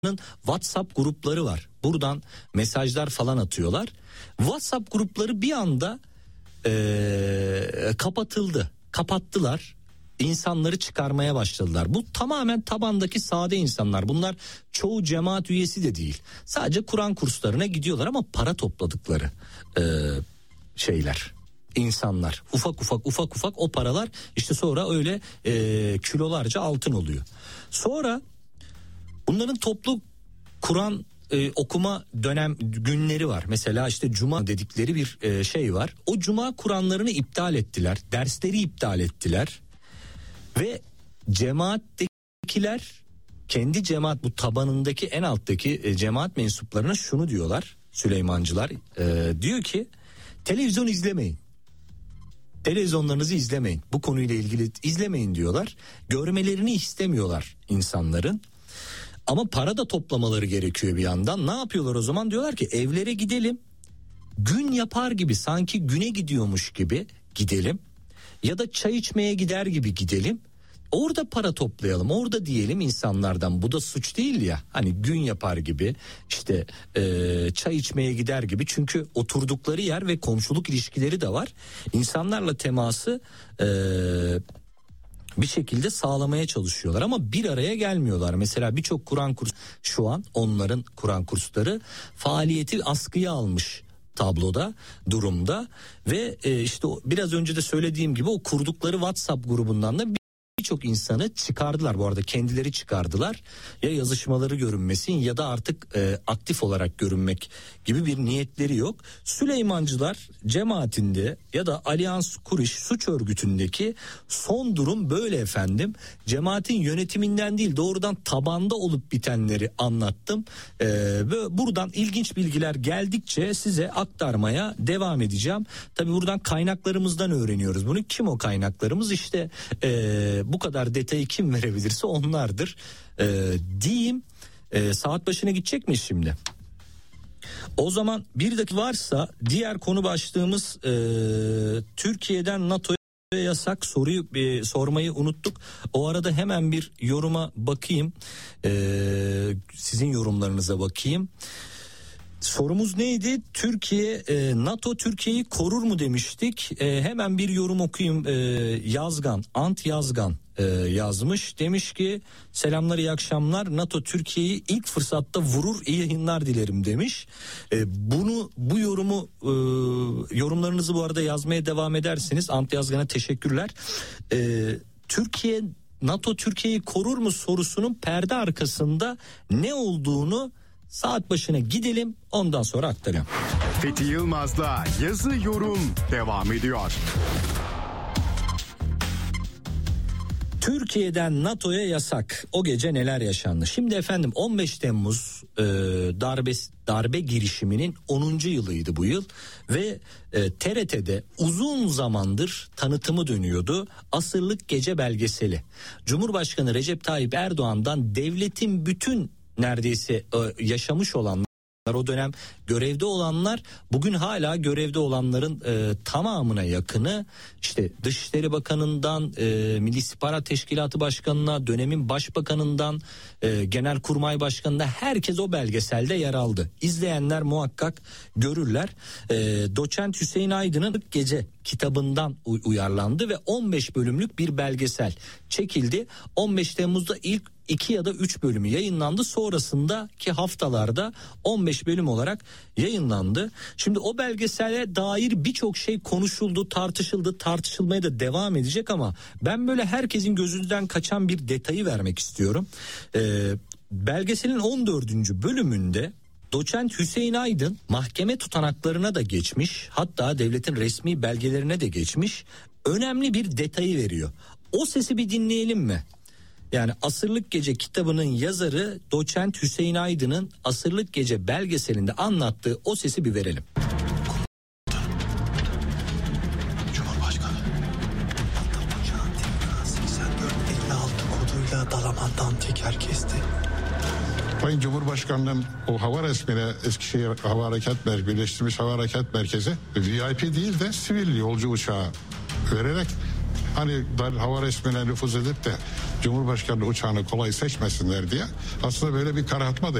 WhatsApp grupları var. Buradan mesajlar falan atıyorlar. WhatsApp grupları bir anda kapattılar. İnsanları çıkarmaya başladılar. Bu tamamen tabandaki sade insanlar. Bunlar çoğu cemaat üyesi de değil. Sadece Kur'an kurslarına gidiyorlar ama para topladıkları insanlar. Ufak o paralar işte sonra öyle kilolarca altın oluyor. Sonra bunların toplu Kur'an okuma günleri var. Mesela işte Cuma dedikleri bir şey var. O Cuma Kur'anlarını iptal ettiler. Dersleri iptal ettiler. Ve cemaattekiler kendi cemaat bu tabanındaki en alttaki cemaat mensuplarına şunu diyorlar. Süleymancılar diyor ki televizyon izlemeyin. Televizyonlarınızı izlemeyin. Bu konuyla ilgili izlemeyin diyorlar. Görmelerini istemiyorlar insanların. Ama para da toplamaları gerekiyor bir yandan. Ne yapıyorlar o zaman? Diyorlar ki evlere gidelim. Gün yapar gibi sanki güne gidiyormuş gibi gidelim. Ya da çay içmeye gider gibi gidelim. Orada para toplayalım. Orada diyelim insanlardan. Bu da suç değil ya. Hani gün yapar gibi işte çay içmeye gider gibi. Çünkü oturdukları yer ve komşuluk ilişkileri de var. İnsanlarla teması bir şekilde sağlamaya çalışıyorlar ama bir araya gelmiyorlar. Mesela birçok Kur'an kursu şu an onların Kur'an kursları faaliyeti askıya almış durumda ve işte biraz önce de söylediğim gibi o kurdukları WhatsApp grubundan da birçok insanı çıkardılar. Bu arada kendileri çıkardılar. Ya yazışmaları görünmesin ya da artık aktif olarak görünmek gibi bir niyetleri yok. Süleymancılar cemaatinde ya da Allianz Kuriş suç örgütündeki son durum böyle efendim. Cemaatin yönetiminden değil doğrudan tabanda olup bitenleri anlattım. Ve buradan ilginç bilgiler geldikçe size aktarmaya devam edeceğim. Tabii buradan kaynaklarımızdan öğreniyoruz bunu. Kim o kaynaklarımız? İşte bu kadar detayı kim verebilirse onlardır diyeyim. Saat başına gidecek miyiz şimdi? O zaman bir dakika varsa diğer konu başlığımız Türkiye'den NATO'ya yasak soruyu sormayı unuttuk. O arada hemen bir yoruma bakayım. Sizin yorumlarınıza bakayım. Sorumuz neydi? NATO Türkiye'yi korur mu demiştik. Hemen bir yorum okuyayım. Ant Yazgan yazmış. Demiş ki selamlar iyi akşamlar. NATO Türkiye'yi ilk fırsatta vurur iyi yayınlar dilerim demiş. Bu yorumlarınızı bu arada yazmaya devam edersiniz. Ant Yazgan'a teşekkürler. NATO Türkiye'yi korur mu sorusunun perde arkasında ne olduğunu saat başına gidelim ondan sonra aktarıyorum. Fethi Yılmaz'la yazı yorum devam ediyor. Türkiye'den NATO'ya yasak. O gece neler yaşandı? Şimdi efendim 15 Temmuz darbe girişiminin 10. yılıydı bu yıl ve TRT'de uzun zamandır tanıtımı dönüyordu. Asırlık Gece belgeseli. Cumhurbaşkanı Recep Tayyip Erdoğan'dan devletin bütün neredeyse yaşamış olanlar, o dönem görevde olanlar, bugün hala görevde olanların tamamına yakını işte Dışişleri Bakanı'ndan Milli İstihbarat Teşkilatı Başkanı'na, dönemin Başbakanı'ndan Genelkurmay Başkanı'na herkes o belgeselde yer aldı. İzleyenler muhakkak görürler. Doçent Hüseyin Aydın'ın Gece kitabından uyarlandı ve 15 bölümlük bir belgesel çekildi. 15 Temmuz'da ilk 2 ya da 3 bölümü yayınlandı. Sonrasındaki haftalarda 15 bölüm olarak yayınlandı. Şimdi o belgesele dair birçok şey konuşuldu, tartışıldı, tartışılmaya da devam edecek ama ben böyle herkesin gözünden kaçan bir detayı vermek istiyorum. Belgeselin 14. bölümünde Doçent Hüseyin Aydın mahkeme tutanaklarına da geçmiş, hatta devletin resmi belgelerine de geçmiş, önemli bir detayı veriyor. O sesi bir dinleyelim mi? Yani Asırlık Gece kitabının yazarı Doçent Hüseyin Aydın'ın Asırlık Gece belgeselinde anlattığı o sesi bir verelim. Cumhurbaşkanı 84-56 koduyla Dalaman'dan teker kesti. Sayın Cumhurbaşkanı'nın o hava resmine Eskişehir Hava Harekat Merkezi, Birleştirilmiş Hava Harekat Merkezi VIP değil de sivil yolcu uçağı vererek Hani hava resmine nüfuz edip de Cumhurbaşkanı uçağını kolay seçmesinler diye aslında böyle bir karartma da